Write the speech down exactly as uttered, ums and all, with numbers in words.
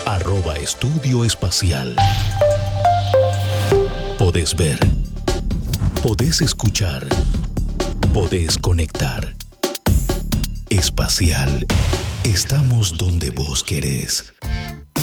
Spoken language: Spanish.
arroba Estudio Espacial. Podés ver, podés escuchar, podés conectar. Espacial, estamos donde vos querés.